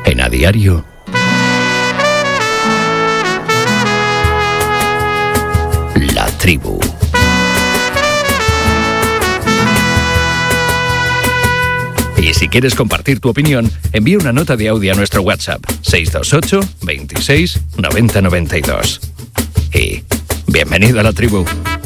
En A Diario, La Tribu. Y si quieres compartir tu opinión, envía una nota de audio a nuestro WhatsApp 628 26 90 92. Y bienvenido a La Tribu.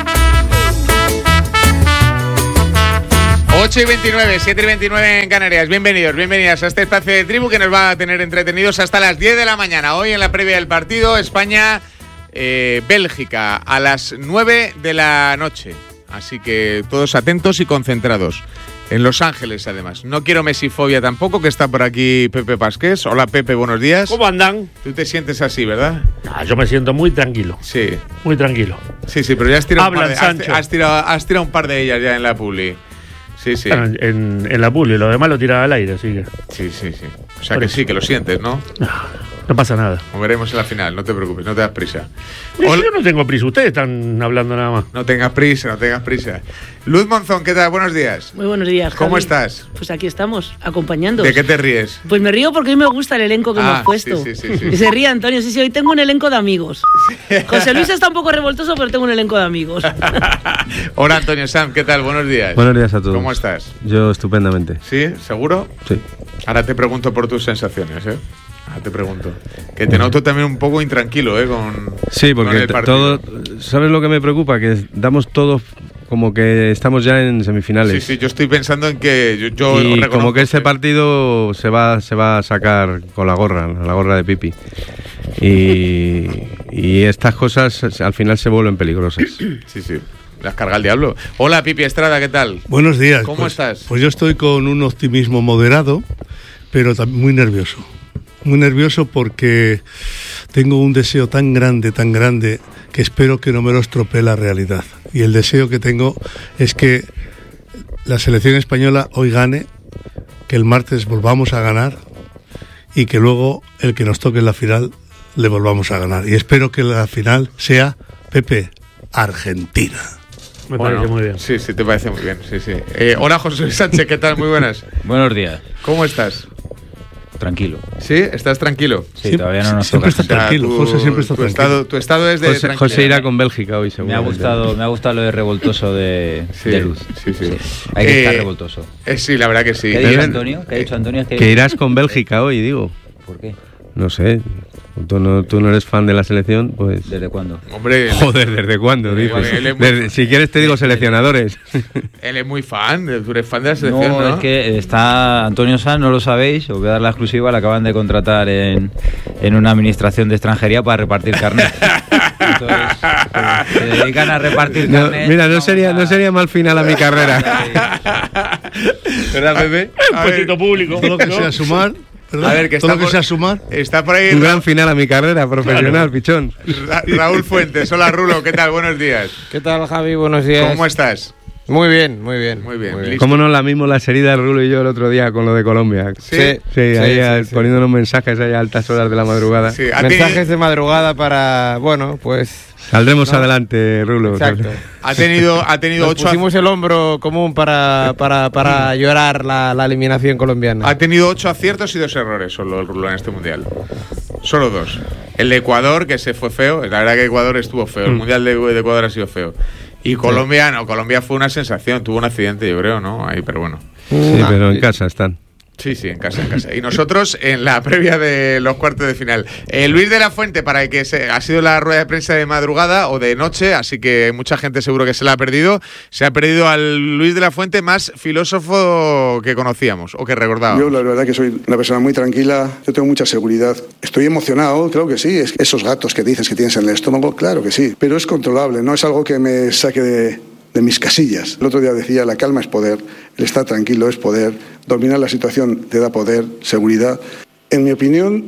8:29, 7:29 en Canarias. Bienvenidos, bienvenidas a este espacio de Tribu que nos va a tener entretenidos hasta las 10 de la mañana. Hoy en la previa del partido España-Bélgica a las 9 de la noche. Así que todos atentos y concentrados. En Los Ángeles, además. No quiero mesifobia tampoco, que está por aquí Pepe Pasqués. Hola, Pepe, buenos días. ¿Cómo andan? Tú te sientes así, ¿verdad? Yo me siento muy tranquilo. Sí. Muy tranquilo. Sí, pero ya has tirado, has tirado un par de ellas ya en la publi. Sí. Bueno, en la publi, lo demás lo tiraba al aire, así que... Sí. O sea que sí, que lo sientes, ¿no? No pasa nada. Lo veremos en la final, no te preocupes, no te das prisa. Yo no tengo prisa, ustedes están hablando nada más. No tengas prisa. Luz Monzón, ¿qué tal? Buenos días. Muy buenos días, ¿Cómo Javi? estás? Pues aquí estamos, acompañando. ¿De qué te ríes? Pues me río porque a mí me gusta el elenco que hemos puesto. Sí. Que se ríe Antonio, sí, hoy tengo un elenco de amigos. Sí. José Luis está un poco revoltoso, pero tengo un elenco de amigos. Hola, Antonio Sanz, ¿qué tal? Buenos días. Buenos días a todos. ¿Cómo estás? Yo estupendamente. ¿Sí? ¿Seguro? Sí. Ahora te pregunto por tus sensaciones, ¿eh? Te pregunto. Que te noto también un poco intranquilo, con... Sí, porque todo... ¿Sabes lo que me preocupa? Que damos todo como que estamos ya en semifinales. Sí, yo estoy pensando en que y como que este partido se va a sacar con la gorra de Pipi. Y estas cosas al final se vuelven peligrosas. Sí. Las carga el diablo. Hola, Pipi Estrada, ¿qué tal? Buenos días. ¿Cómo estás? Pues yo estoy con un optimismo moderado, pero también muy nervioso. Muy nervioso porque tengo un deseo tan grande, que espero que no me lo estropee la realidad. Y el deseo que tengo es que la selección española hoy gane, que el martes volvamos a ganar y que luego el que nos toque en la final le volvamos a ganar. Y espero que la final sea, Pepe, Argentina. Me parece muy bien. Sí, te parece muy bien. Sí. Hola, José Luis Sánchez, ¿qué tal? Muy buenas. Buenos días. ¿Cómo estás? Tranquilo. ¿Sí? ¿Estás tranquilo? Sí, todavía no nos toca. Siempre está tranquilo, José siempre está tranquilo. Tu estado es de tranquilidad. José irá con Bélgica hoy, seguro. Me ha gustado lo de revoltoso de Luz. Sí. Hay que estar revoltoso. Sí, la verdad que sí. ¿Qué ha dicho Antonio? Que irás con Bélgica hoy, digo. ¿Por qué? No sé. Tú no eres fan de la selección, pues... ¿Desde cuándo? Hombre... Joder, ¿desde cuándo? Dices? Si quieres te digo seleccionadores. Él es muy fan, tú eres fan de la selección, ¿no? Es que está Antonio Sanz, no lo sabéis, os voy a dar la exclusiva, le acaban de contratar en una administración de extranjería para repartir carnet. Entonces, se dedican a repartir carnet. Mira, no sería mal final a mi carrera. ¿Verdad, Pepe? Un puestito público. Todo lo que sea sumar... ¿verdad? A ver, que todo lo que sea sumar. Está por ahí... Un gran final a mi carrera profesional, claro. Pichón. Raúl Fuentes, hola Rulo, ¿qué tal? Buenos días. ¿Qué tal, Javi? Buenos días. ¿Cómo estás? Muy bien. ¿Cómo nos la mismos las heridas Rulo y yo el otro día con lo de Colombia? Sí, ahí poniéndonos mensajes ahí a altas horas de la madrugada. Sí, mensajes de madrugada para, Saldremos adelante, Rulo. Exacto. Ha tenido 8... Pusimos el hombro común para llorar la eliminación colombiana. Ha tenido 8 aciertos y 2 errores solo el Rulo en este mundial. Solo 2. El de Ecuador, que se fue feo. La verdad que Ecuador estuvo feo. El mundial de Ecuador ha sido feo. Y Colombia, no, Colombia fue una sensación. Tuvo un accidente, yo creo, ¿no? Ahí, pero bueno. Sí, pero en casa están. Sí, en casa. Y nosotros en la previa de los cuartos de final. Luis de la Fuente, para el que ha sido la rueda de prensa de madrugada o de noche, así que mucha gente seguro que se la ha perdido. Se ha perdido al Luis de la Fuente más filósofo que conocíamos o que recordábamos. Yo la verdad que soy una persona muy tranquila, yo tengo mucha seguridad. Estoy emocionado, creo que sí. Esos gatos que dices que tienes en el estómago, claro que sí. Pero es controlable, no es algo que me saque de mis casillas. El otro día decía, la calma es poder, el estar tranquilo es poder, dominar la situación te da poder, seguridad. En mi opinión,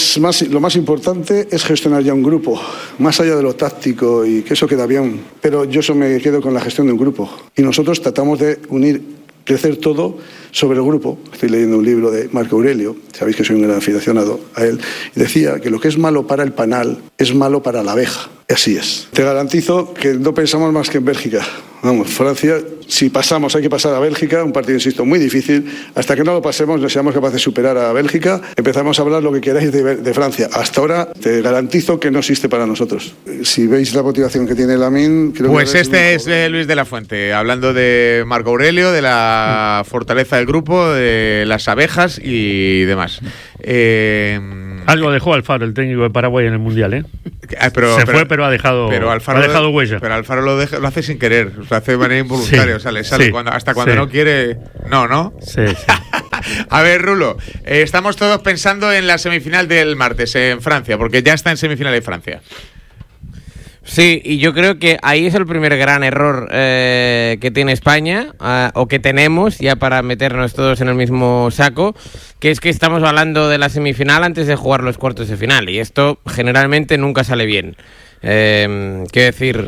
lo más importante es gestionar ya un grupo, más allá de lo táctico y que eso queda bien. Pero yo me quedo con la gestión de un grupo. Y nosotros tratamos de crecer todo sobre el grupo. Estoy leyendo un libro de Marco Aurelio, sabéis que soy un gran aficionado a él, y decía que lo que es malo para el panal es malo para la abeja. Y así es. Te garantizo que no pensamos más que en Bélgica. Vamos, Francia, si pasamos, hay que pasar a Bélgica, un partido, insisto, muy difícil. Hasta que no lo pasemos, no seamos capaces de superar a Bélgica, empezamos a hablar lo que queráis de Francia. Hasta ahora, te garantizo que no existe para nosotros. Si veis la motivación que tiene Lamine... Pues este es Luis de la Fuente, hablando de Marco Aurelio, de la fortaleza del grupo, de las abejas y demás. Algo dejó Alfaro, el técnico de Paraguay, en el Mundial, ¿eh? Se fue, pero ha dejado huella. Pero Alfaro lo hace sin querer, lo hace de manera involuntaria, sí, sale sí, cuando no quiere. No. Sí. A ver, Rulo, estamos todos pensando en la semifinal del martes en Francia, porque ya está en semifinal de Francia. Sí, y yo creo que ahí es el primer gran error que tiene España, o que tenemos, ya para meternos todos en el mismo saco, que es que estamos hablando de la semifinal antes de jugar los cuartos de final, y esto generalmente nunca sale bien. Quiero decir,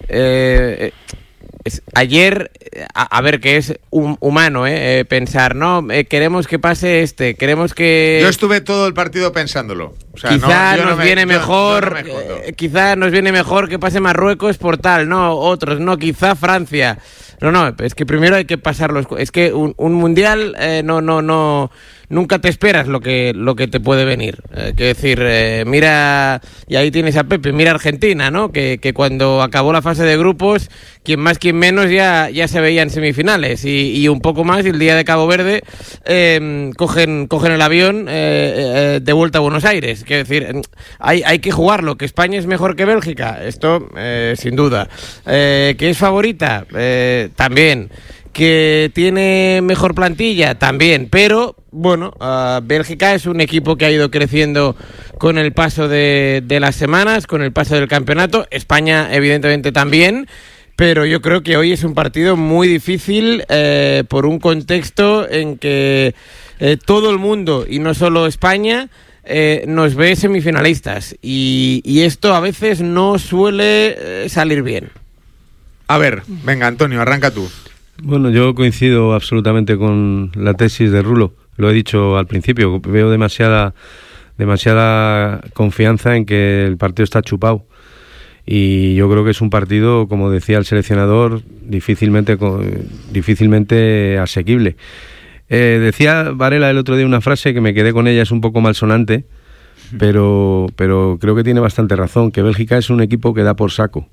ayer, a ver, que es humano pensar, no, queremos que pase queremos que... Yo estuve todo el partido pensándolo. O sea, quizá nos viene mejor, quizá nos viene mejor que pase Marruecos por tal, no, otros, no, quizá Francia. No, es que primero hay que pasar es que un mundial nunca te esperas lo que te puede venir. Quiero decir, mira, y ahí tienes a Pepe, mira Argentina, ¿no? Que cuando acabó la fase de grupos, quien más, quien menos, ya se veía en semifinales, y un poco más, y el día de Cabo Verde cogen el avión de vuelta a Buenos Aires. Quiero decir, hay que jugarlo. Que España es mejor que Bélgica, esto sin duda. Que es favorita, también. Que tiene mejor plantilla, también, pero bueno, Bélgica es un equipo que ha ido creciendo con el paso de las semanas, con el paso del campeonato. España evidentemente también, pero yo creo que hoy es un partido muy difícil por un contexto en que todo el mundo, y no solo España, nos ve semifinalistas, y esto a veces no suele salir bien. A ver, venga, Antonio, arranca tú. Bueno, yo coincido absolutamente con la tesis de Rulo. Lo he dicho al principio, veo demasiada confianza en que el partido está chupado. Y yo creo que es un partido, como decía el seleccionador, difícilmente asequible. Decía Varela el otro día una frase que me quedé con ella, es un poco malsonante, pero creo que tiene bastante razón, que Bélgica es un equipo que da por saco.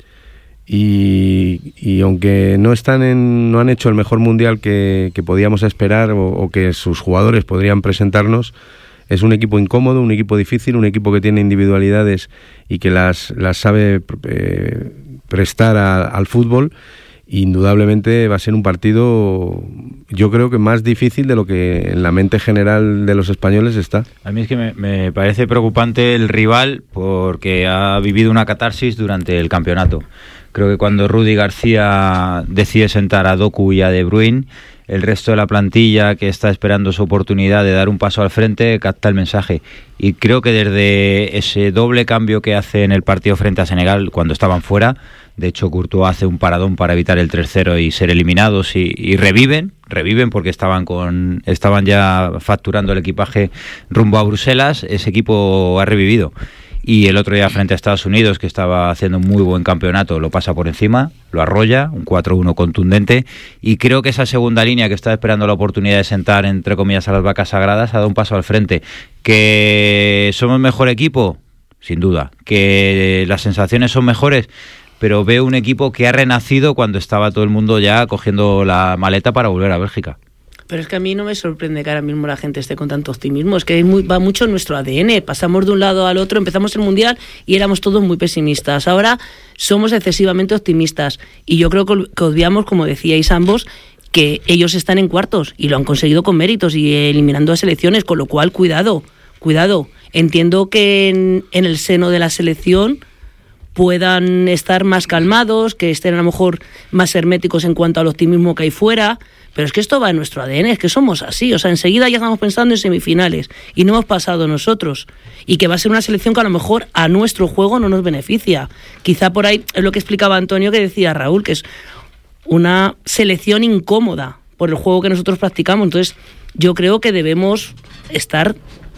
Y aunque no han hecho el mejor mundial que podíamos esperar o que sus jugadores podrían presentarnos, es un equipo incómodo, un equipo difícil, un equipo que tiene individualidades y que las sabe prestar al fútbol. Indudablemente va a ser un partido, yo creo que más difícil de lo que en la mente general de los españoles está. A mí es que me parece preocupante el rival, porque ha vivido una catarsis durante el campeonato. Creo que cuando Rudy García decide sentar a Doku y a De Bruyne, el resto de la plantilla, que está esperando su oportunidad de dar un paso al frente, capta el mensaje. Y creo que desde ese doble cambio que hace en el partido frente a Senegal, cuando estaban fuera, de hecho Courtois hace un paradón para evitar el 3-0 y ser eliminados, y reviven porque estaban ya facturando el equipaje rumbo a Bruselas. Ese equipo ha revivido. Y el otro día frente a Estados Unidos, que estaba haciendo un muy buen campeonato, lo pasa por encima, lo arrolla, un 4-1 contundente, y creo que esa segunda línea que está esperando la oportunidad de sentar, entre comillas, a las vacas sagradas, ha dado un paso al frente. ¿Que somos mejor equipo? Sin duda. ¿Que las sensaciones son mejores? Pero veo un equipo que ha renacido cuando estaba todo el mundo ya cogiendo la maleta para volver a Bélgica. Pero es que a mí no me sorprende que ahora mismo la gente esté con tanto optimismo. Es que va mucho en nuestro ADN. Pasamos de un lado al otro, empezamos el Mundial y éramos todos muy pesimistas. Ahora somos excesivamente optimistas. Y yo creo que obviamos, como decíais ambos, que ellos están en cuartos y lo han conseguido con méritos y eliminando a selecciones. Con lo cual, cuidado. Entiendo que en el seno de la selección puedan estar más calmados, que estén a lo mejor más herméticos en cuanto al optimismo que hay fuera, pero es que esto va en nuestro ADN, es que somos así, o sea, enseguida ya estamos pensando en semifinales y no hemos pasado nosotros, y que va a ser una selección que a lo mejor a nuestro juego no nos beneficia. Quizá por ahí es lo que explicaba Antonio, que decía Raúl, que es una selección incómoda por el juego que nosotros practicamos. Entonces yo creo que debemos estar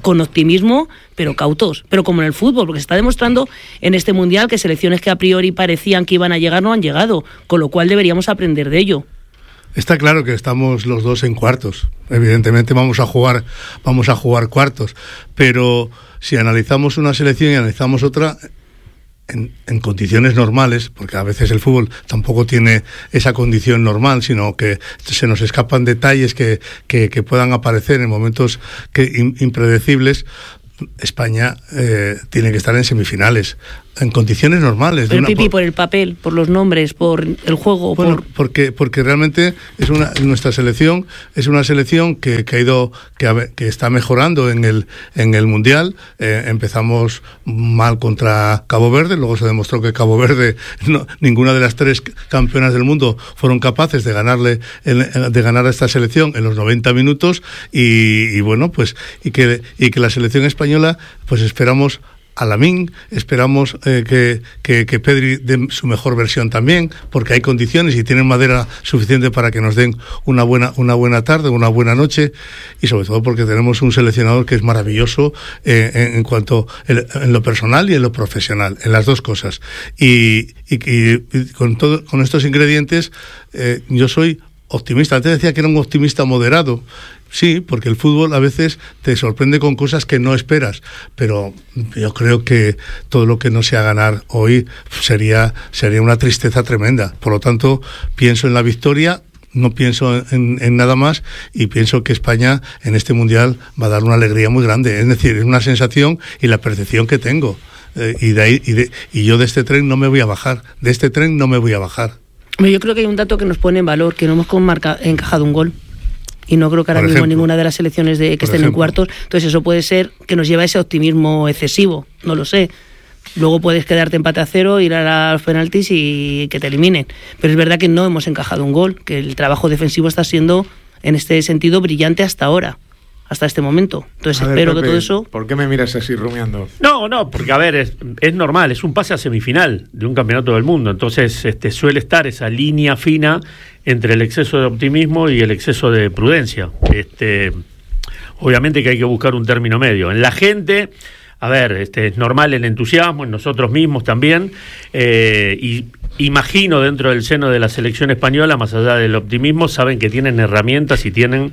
con optimismo, pero cautos. Pero como en el fútbol, porque se está demostrando en este Mundial que selecciones que a priori parecían que iban a llegar no han llegado, con lo cual deberíamos aprender de ello. Está claro que estamos los dos en cuartos. Evidentemente vamos a jugar cuartos, pero si analizamos una selección y analizamos otra en condiciones normales, porque a veces el fútbol tampoco tiene esa condición normal, sino que se nos escapan detalles que puedan aparecer en momentos impredecibles. España tiene que estar en semifinales en condiciones normales. Pero por el papel, por los nombres, por el juego. Bueno, porque realmente nuestra selección es una selección que está mejorando en el Mundial. Empezamos mal contra Cabo Verde, luego se demostró que Cabo Verde, ninguna de las 3 campeonas del mundo fueron capaces de ganar a esta selección en los 90 minutos y bueno, pues y que la selección española, pues esperamos a Lamine, esperamos que Pedri dé su mejor versión también, porque hay condiciones y tienen madera suficiente para que nos den una buena tarde, una buena noche, y sobre todo porque tenemos un seleccionador que es maravilloso en cuanto en lo personal y en lo profesional, en las dos cosas. Y con estos ingredientes yo soy optimista. Antes decía que era un optimista moderado. Sí, porque el fútbol a veces te sorprende con cosas que no esperas, pero yo creo que todo lo que no sea ganar hoy sería una tristeza tremenda. Por lo tanto, pienso en la victoria, no pienso en nada más, y pienso que España en este Mundial va a dar una alegría muy grande. Es decir, es una sensación y la percepción que tengo. Y yo de este tren no me voy a bajar. Yo creo que hay un dato que nos pone en valor, que no hemos encajado un gol. Y no creo que ahora mismo ninguna de las selecciones que estén en cuartos. Entonces eso puede ser que nos lleve a ese optimismo excesivo, no lo sé. Luego puedes quedarte empate a 0, ir a los penaltis y que te eliminen. Pero es verdad que no hemos encajado un gol, que el trabajo defensivo está siendo, en este sentido, brillante hasta ahora, hasta este momento. Entonces espero que todo eso... ¿Por qué me miras así rumiando? No, porque a ver, es normal, es un pase a semifinal de un campeonato del mundo. Entonces suele estar esa línea fina entre el exceso de optimismo y el exceso de prudencia. Obviamente que hay que buscar un término medio. En la gente, a ver, es normal el entusiasmo, en nosotros mismos también, y imagino dentro del seno de la selección española, más allá del optimismo, saben que tienen herramientas y tienen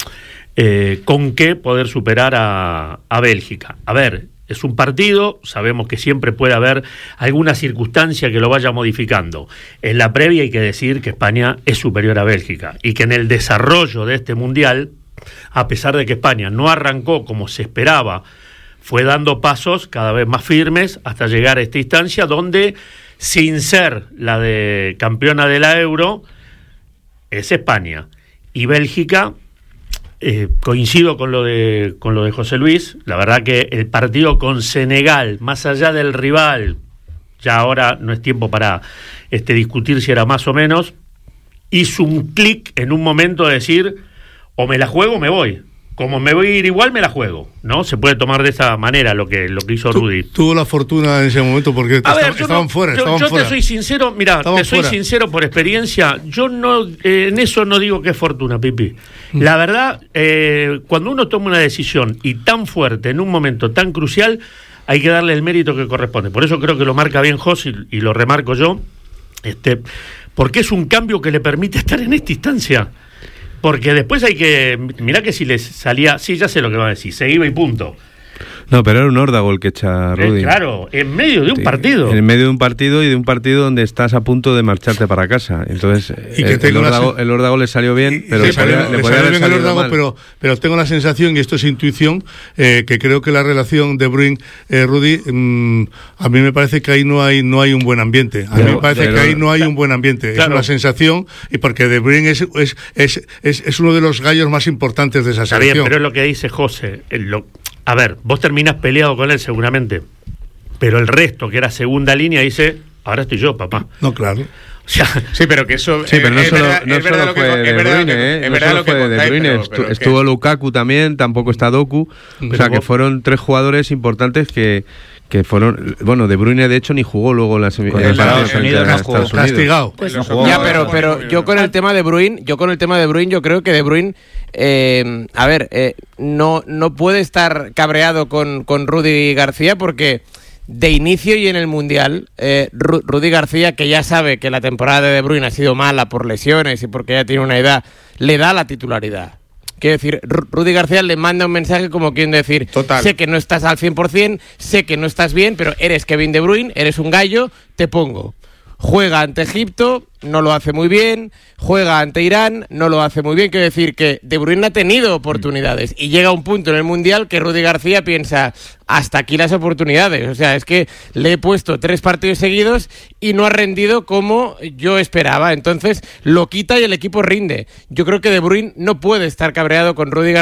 con qué poder superar a Bélgica. A ver, es un partido, sabemos que siempre puede haber alguna circunstancia que lo vaya modificando. En la previa hay que decir que España es superior a Bélgica y que en el desarrollo de este Mundial, a pesar de que España no arrancó como se esperaba, fue dando pasos cada vez más firmes hasta llegar a esta instancia donde, sin ser la de campeona de la Euro, es España. Y Bélgica... coincido con lo de José Luis. La verdad que el partido con Senegal, más allá del rival, ya ahora no es tiempo para discutir si era más o menos, hizo un clic en un momento de decir, o me la juego o me voy. Como me voy a ir igual, me la juego, ¿no? Se puede tomar de esa manera lo que hizo Rudy. Tuvo la fortuna en ese momento porque estaban fuera. Yo te soy sincero, mira, soy sincero por experiencia. Yo no en eso no digo que es fortuna, Pipi. La verdad, cuando uno toma una decisión y tan fuerte en un momento tan crucial, hay que darle el mérito que corresponde. Por eso creo que lo marca bien José y lo remarco yo, porque es un cambio que le permite estar en esta instancia. Porque después hay que... Mirá que si les salía... Sí, ya sé lo que va a decir. Se iba y punto. No, pero era un órdago el que echa Rudy. Claro, en medio de un partido. En medio de un partido y de un partido donde estás a punto de marcharte para casa. Entonces, el órdago le salió bien, pero le podía haber salido mal. Pero tengo la sensación, y esto es intuición, que creo que la relación de Bruyne-Rudy, a mí me parece que ahí no hay un buen ambiente. A mí me parece que ahí no hay un buen ambiente. Claro. Es una sensación, y porque De Bruyne es uno de los gallos más importantes de esa selección. Está bien, pero es lo que dice José. A ver, vos terminás peleado con él seguramente, pero el resto, que era segunda línea, dice, ahora estoy yo, papá. No, claro. O sea, sí, pero que eso... Sí, pero no solo fue De Bruyne, no solo fue De Bruyne, estuvo Lukaku también, tampoco está Doku, o sea, que fueron 3 jugadores importantes que fueron... Bueno, De Bruyne de hecho ni jugó luego en la semifinal. Estados Unidos. Castigado. Pues no jugó. Ya, pero yo con el tema de Bruyne, yo creo que De Bruyne no puede estar cabreado con Rudi García porque de inicio y en el Mundial, Rudi García, que ya sabe que la temporada de De Bruyne ha sido mala por lesiones y porque ya tiene una edad, le da la titularidad. Quiero decir, Rudi García le manda un mensaje como quien decir, total, sé que no estás al 100%, sé que no estás bien, pero eres Kevin De Bruyne, eres un gallo, te pongo. Juega ante Egipto, no lo hace muy bien. Juega ante Irán, no lo hace muy bien. Quiero decir que De Bruyne ha tenido oportunidades y llega un punto en el Mundial que Rudi García piensa, hasta aquí las oportunidades. O sea, es que le he puesto 3 partidos seguidos y no ha rendido como yo esperaba. Entonces lo quita y el equipo rinde. Yo creo que De Bruyne no puede estar cabreado con Rudi García